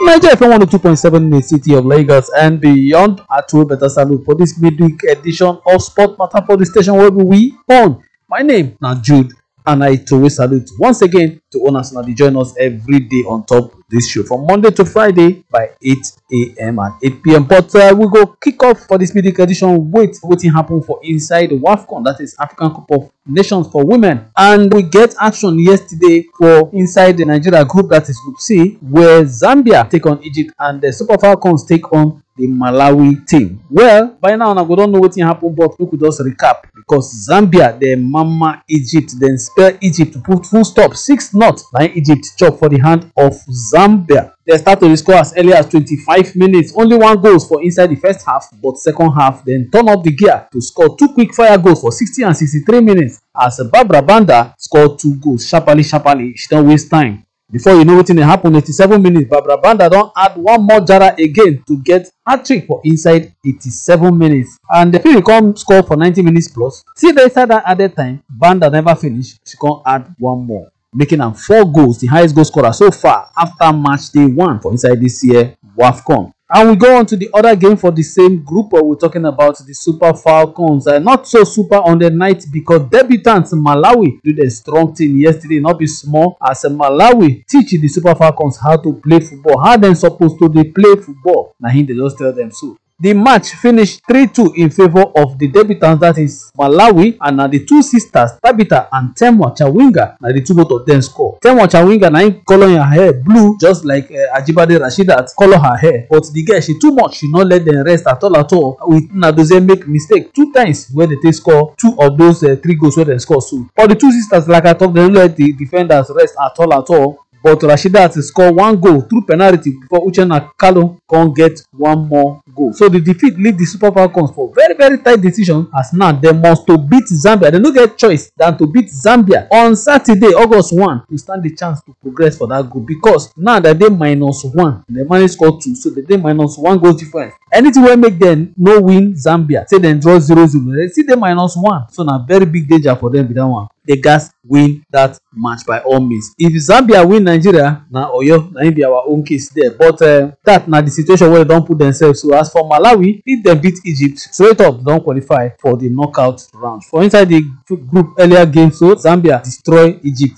Nigeria FM 102.7 in the city of Lagos and beyond. Atu better salute for this midweek edition of Sport Matter for the station where we on. My name na Jude and I too salute once again to owners now they join us every day on top this show from Monday to Friday by 8 a.m. and 8 p.m. But we go kick off for this midweek edition with wetin happen for inside the WAFCON, that is African Cup of Nations for women, and we get action yesterday for inside the Nigeria group, that is Group C, where Zambia take on Egypt and the Super Falcons take on the Malawi team. Well, by now we don't know wetin happen, but we could just recap because Zambia the mama Egypt, then spell Egypt to put full stop 6-0. Now Egypt chop for the hand of Zambia. They start to score as early as 25 minutes. Only one goal for inside the first half, but second half then turn up the gear to score two quick fire goals for 60 and 63 minutes as Barbara Banda scored 2 goals sharply. She don't waste time. Before you know wetin dey happen, 87 minutes, Barbara Banda don add one more jara again to get hat-trick for inside 87 minutes. And the Philly come score for 90 minutes plus. See the inside that added time, Banda never finish. She come add one more, making am 4 goals, the highest goal scorer so far after match day 1 for inside this year WAFCON. And we go on to the other game for the same group where we're talking about the Super Falcons. Not so super on the night because debutants Malawi did a strong thing yesterday, not be small, as Malawi teach the Super Falcons how to play football, how they're supposed to play football. Now they just tell them so. The match finished 3-2 in favor of the debutants, that is Malawi, and now the two sisters Tabitha and Temwa Chawinga, now the two both of them score. Temwa Chawinga now color her hair blue just like Ajibade Rashidat color her hair, but the girl she too much, she not let them rest at all. With Nadoze make mistake 2 times where they score 2 of those 3 goals where they score. So for the two sisters, like I talked, they don't let the defenders rest at all. But Rashidat score 1 goal through penalty before Uchenna Kalo can get 1 more goal. So the defeat lead the Super Falcons for very tight decision, as now they must to beat Zambia. They no get choice than to beat Zambia on Saturday, August 1, to stand the chance to progress for that group, because now that they -1, they manage score 2, so they -1 goals difference. Anything will make them no win Zambia, say them draw 0-0, they see they -1, so now very big danger for them with that one. They gas win that match by all means. If Zambia win Nigeria, now Oyo, now be our own case there. But that now the situation where they don't put themselves. So as for Malawi, if they beat Egypt straight up, they don't qualify for the knockout round. For inside the group earlier game, so Zambia destroy Egypt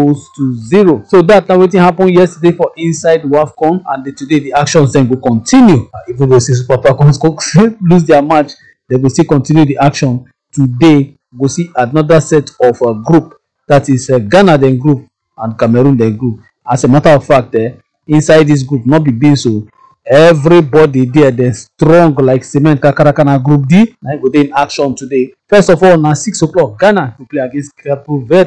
6-0. So that now wetin happened yesterday for inside WAFCON, and today the actions then will continue. Even though Super Falcons lose their match, they will still continue the action today. Go see another set of a group, that is Ghana then group and Cameroon then group. As a matter of fact, inside this group not be being so everybody there they strong like cement kakaraka. Na group D now go dey in action today. First of all, now 6 o'clock Ghana will play against Cape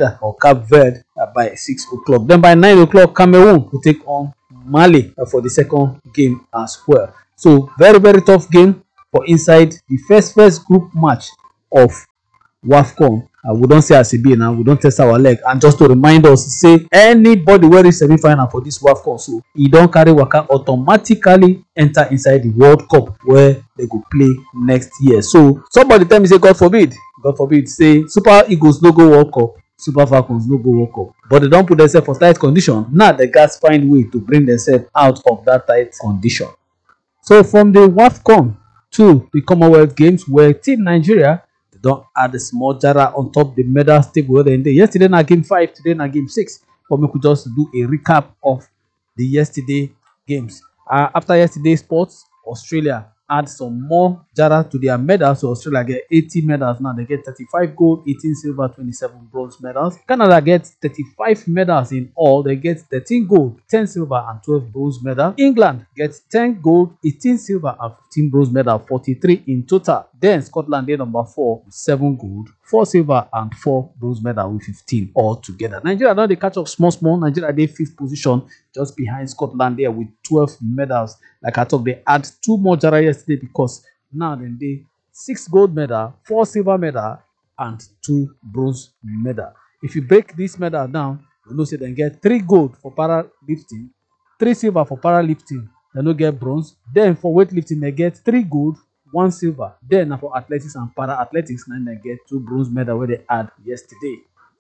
Verde by 6 o'clock. Then by 9 o'clock Cameroon will take on Mali for the second game as well. So very tough game for inside the first group match of WAFCON. We don't say as e be now, we don't test our leg. And just to remind us, say anybody where is semi-final for this WAFCON, so he don't carry waka automatically enter inside the World Cup where they go play next year. So somebody tell me say God forbid say Super Eagles no go World Cup, Super Falcons no go World Cup, but they don't put themselves for tight condition. Now the guys find way to bring themselves out of that tight condition. So from the WAFCON to the Commonwealth Games, where Team Nigeria don't add a small jara on top the medal table. Yesterday na game 5, today na game 6. But we could just do a recap of the yesterday games. After yesterday's sports, Australia add some more jara to their medals. So Australia get 80 medals now. They get 35 gold, 18 silver, 27 bronze medals. Canada gets 35 medals in all. They get 13 gold, 10 silver, and 12 bronze medals. England gets 10 gold, 18 silver, and 15 bronze medals, 43 in total. Then Scotland is number 4 with 7 gold, 4 silver, and 4 bronze medals with 15 all together. Nigeria now they catch up small. Nigeria they 5th position, just behind Scotland there with 12 medals. Like I talked, they add 2 more jara yesterday because now then they 6 gold medal, 4 silver medal, and 2 bronze medal. If you break this medal down, you know say they get 3 gold for powerlifting, 3 silver for powerlifting, they no get bronze. Then for weightlifting they get 3 gold, 1 silver. Then for athletics and para athletics, then they get 2 bronze medal where they add yesterday.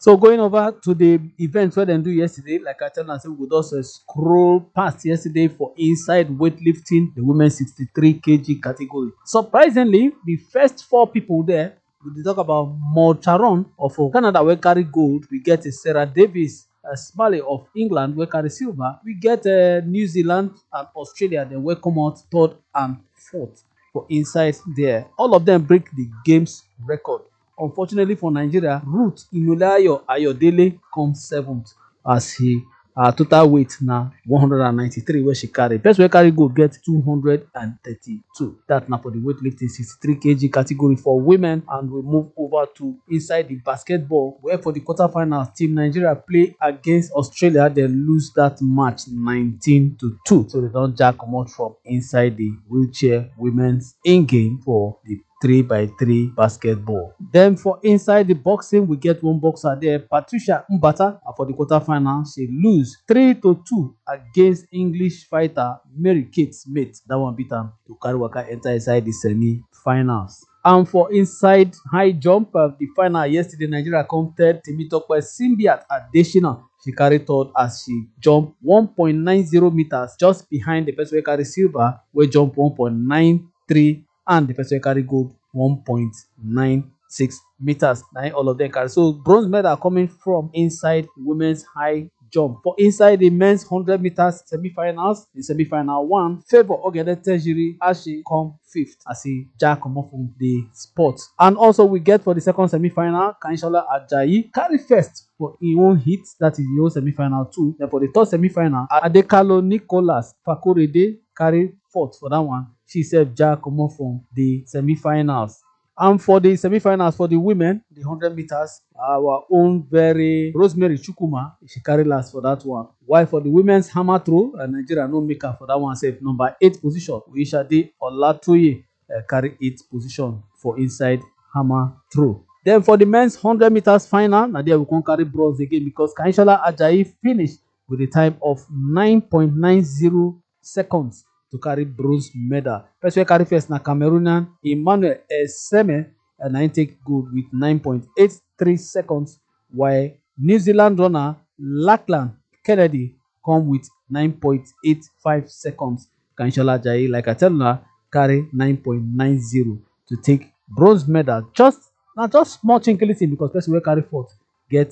So going over to the events where they do yesterday, like I tell you, we just scroll past yesterday for inside weightlifting, the women's 63 kg category. Surprisingly, the first 4 people there, we talk about Maud Charon of Canada, we carry gold. We get Sarah Davis Smalley of England, we carry silver. We get New Zealand and Australia, then we come out 3rd and 4th for inside there. All of them break the game's record. Unfortunately for Nigeria, Ruth Imolayo Ayodele comes 7th as he total weight na 193 wey she carry. Person wey carry gold get 232. That na for the weightlifting 63 kg category for women. And we move over to inside the basketball, where for the quarterfinals, Team Nigeria play against Australia. They lose that match 19-2. So they don jack comot from inside the wheelchair women's in-game for the 3x3 basketball. Then for inside the boxing, we get one boxer there, Patricia Mbata, for the quarterfinal. She lose 3-2 against English fighter Mary Kate Smith. That one beat am to carry waka enter inside the semi-finals. And for inside high jump, the final yesterday, Nigeria come 3rd. Temitope Simbiat Adesina, she carry 3rd as she jump 1.90 meters, just behind the person wey carry silver, wey jump 1.93, and the person wey carry gold 1.96 meters. Now all of them carry. So bronze medal coming from inside women's high jump. For inside the men's 100 meters semi-finals, the semi-final 1, Favour Ogede Tejiri as she come 5th as he jack comot from the sport. And also we get for the second semi-final, Kanyinsola Ajayi carry 1st for his own hit, that is the own semi-final 2. Then for the third semi-final, Adekalo Nicholas Fakorede carry 4th for that one. She said jack comot from the semi-finals. And for the semi-finals for the women, the 100 meters, our own very Rosemary Chukwuma, she carry last for that one. While for the women's hammer throw, Nigeria no make her for that one, safe number 8 position. Uishade Olatoye carry 8th position for inside hammer throw. Then for the men's 100 meters final, now there we can carry bronze again, because Kanyinsola Ajayi finished with a time of 9.90 seconds to carry bronze medal. Person wey carry first na Cameroonian Emmanuel Eseme, and I take gold with 9.83 seconds, while New Zealand runner Lachlan Kennedy come with 9.85 seconds. Kanyinsola Ajayi, like I tell you, carry 9.90 to take bronze medal. Just small chinkily, because person wey carry 4th get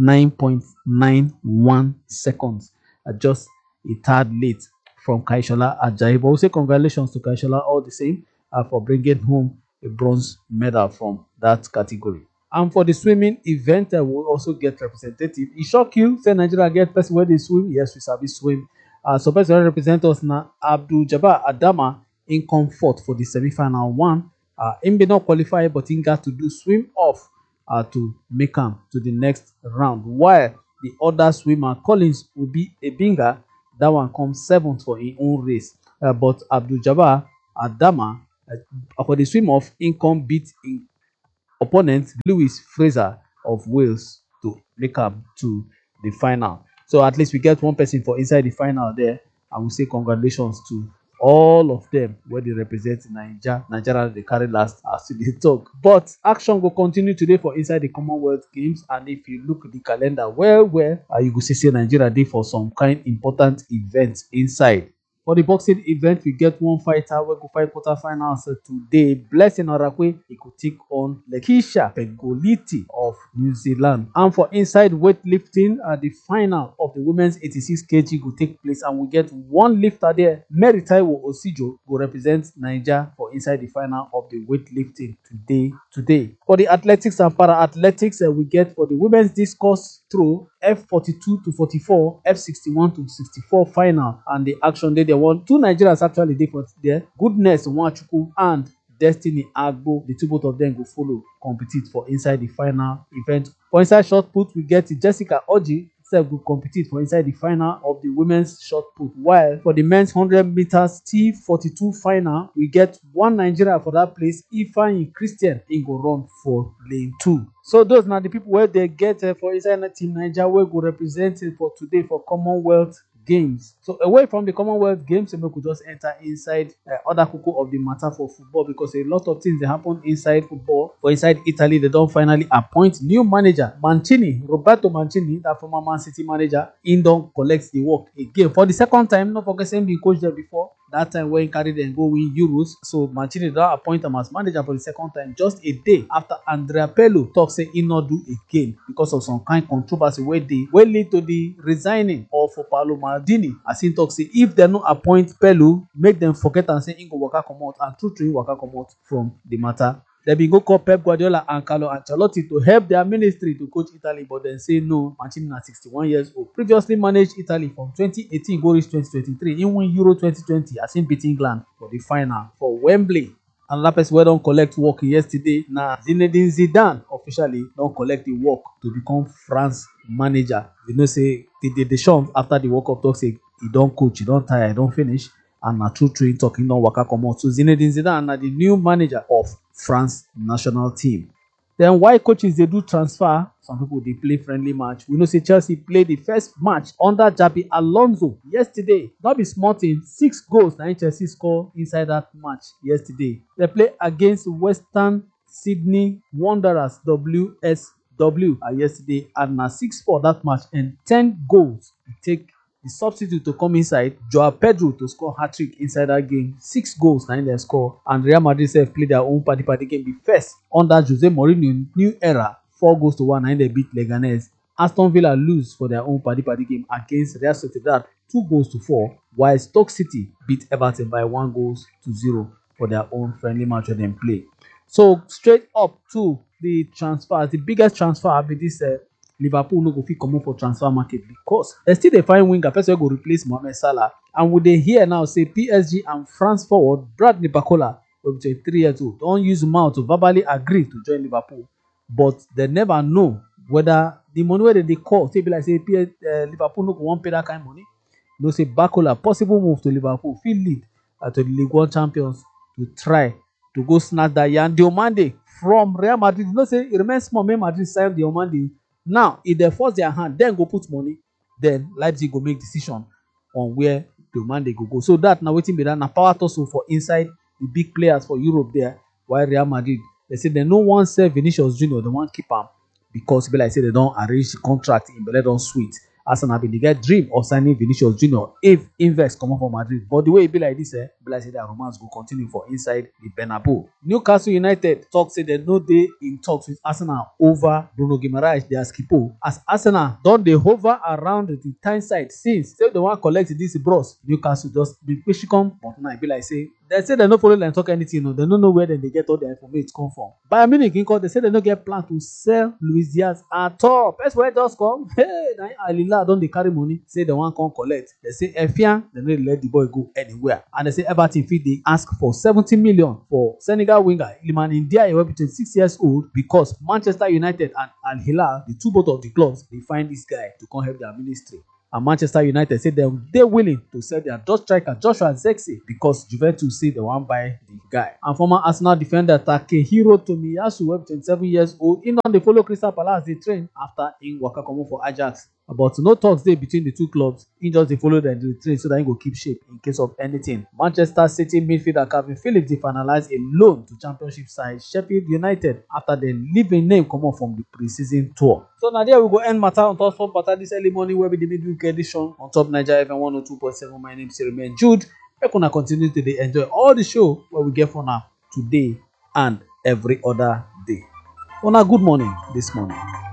9.91 seconds. Just a tad late from Kanyinsola Ajayi. But we say congratulations to Kanyinsola all the same for bringing home a bronze medal from that category. And for the swimming event, we will also get representative. E shock you say Nigeria get person where they swim? Yes, we sabi swim. So person wey represent us na Abdul Jabbar Adama, in come 4th for the semi-final 1. Him be not qualify, but he got to do swim off to make him to the next round. While the other swimmer Collins will be a Binga, that one comes 7th for his own race. But Abdul Jabbar Adama, for the swim off, income beat in opponent Lewis Fraser of Wales to make him to the final. So at least we get one person for inside the final there, and we say congratulations to all of them where they represent Nigeria. They carry last as they talk. But action will continue today for inside the Commonwealth Games. And if you look at the calendar you go see Nigeria dey for some kind important events inside. For the boxing event, we get one fighter wey go fight quarterfinals today. Blessing Orakwe, he could take on Lekisha Pegoliti of New Zealand. And for inside weightlifting, the final of the women's 86 kg will take place, and we get one lifter there. Mary Taiwo Osijo will represent Nigeria for inside the final of the weightlifting today. For the athletics and para-athletics, we get for the women's discus throw F42 to 44, F61 to 64 final, and the action day. There were 2 Nigerians actually dey for there. Goodness Nwachukwu and Destiny Agbo, the 2 both of them go follow compete for inside the final event. For inside shot put, we get Jessica Oji self go compete for inside the final of the women's shot put. While for the men's 100 meters T42 final, we get one Nigeria for that place. Ifeanyi Christian, he go run for lane 2. So those are the people where they get for inside Team Nigeria, where go represent for today for Commonwealth Games. So away from the Commonwealth Games, we could just enter inside other cocoa of the matter for football, because a lot of things they happen inside football. For inside Italy, they don't finally appoint new manager Mancini, Roberto Mancini, that former Man City manager. He don't collect the work again for the second time. Not forgetting the coach there before. That time when he carried and go win Euros. So Mancini don't appoint him as manager for the second time, just a day after Andrea Pirlo talk say he not do again because of some kind controversy wey lead to the resigning of Paolo Maldini. As he talk say if they no appoint Pirlo, make them forget and say he go waka comot, and true he waka comot from the matter. They bin go call Pep Guardiola and Carlo Ancelotti to help their ministry to coach Italy, but then say no. Mancini na 61 years old. Previously managed Italy from 2018 go reach 2023. He win Euro 2020 as he beat England for the final for Wembley. Another person wey don collect work yesterday na Zinedine Zidane. Officially don collect the work to become France manager. You know say the Deschamps after the World Cup talk say he don coach, he don tire, he don finish, and na true he talk he don waka comot. So Zinedine Zidane na the new manager of France national team. Then why coaches dey do transfer? Some people dey play friendly match. We know say Chelsea play the first match under Xabi Alonso yesterday. Not be small thing. 6 goals na Chelsea score inside that match yesterday. They play against Western Sydney Wanderers WSW yesterday, and na 6-4 that match, and 10 goals take the substitute to come inside, Joao Pedro, to score hat-trick inside that game. 6 goals na they score, and Real Madrid self play their own party game. The first under Jose Mourinho new era, 4-1 na they beat Leganes. Aston Villa lose for their own party game against Real Sociedad 2-4, while Stoke City beat Everton by 1-0 for their own friendly match when they play. So straight up to the transfers, the biggest transfer be this Liverpool no go fit comot for transfer market because they still dey find winger person wey go replace Mohamed Salah, and we dey hear now say PSG and France forward Bradley Barcola, wey be 23 years old, don use mouth to verbally agree to join Liverpool, but they never know whether the money wey dey call say be like say Liverpool no go wan pay that kind of money. You know say Barcola possible move to Liverpool fit lead to the League One champions to try to go snatch that Yan Diomande from Real Madrid. You know say it remains small make Madrid sign Diomande. Now, if they force their hand, then go put money, then Leipzig go make decision on where the man they go. So that now waiting be that na power tussle for inside the big players for Europe there. While Real Madrid, they say they no one sell Vinicius Junior, they want keep him because be like say they don't arrange the contract in, but they don't sweet. Arsenal been the get dream of signing Vinicius Junior if Invest come up for Madrid. But the way it be like this, be like say their romance will continue for inside the Bernabeu. Newcastle United talk say they no dey in talks with Arsenal over Bruno Guimaraes, their skipper. As Arsenal don dey hover around the Tyneside since say they want collect this bros. Newcastle just be come, but now it be like say they no follow them talk anything. No, they don't know where they get all the information come from. Bayern Munich they say they no get plan to sell Luis Diaz at all. Best way just come. Hey, now don't they carry money? Say they want come collect. They say Efian, they no let the boy go anywhere. And they say Everton fit they ask for 70 million for Senegal winger Iliman Ndiaye, who is 26 years old, because Manchester United and Al Hilal, the two both of the clubs, they find this guy to come help their ministry. And Manchester United said they're willing to sell their Dutch striker Joshua Zexi because Juventus say they want to buy the guy. And former Arsenal defender Takehiro Tomiyasu, who is 27 years old, in on the follow Crystal Palace they train after in waka comot for Ajax. But no talks there between the two clubs. He just they follow them to train so that he go keep shape in case of anything. Manchester City midfielder Calvin Phillips they finalized a loan to Championship side Sheffield United after they leave a name come up from the pre-season tour. So now there we go end matter on top sport matter this early morning where we the midweek edition on top Niger FM 102.7. My name is Remain Jude. We're gonna continue to enjoy all the show where we get for now today and every other day. On a good morning this morning.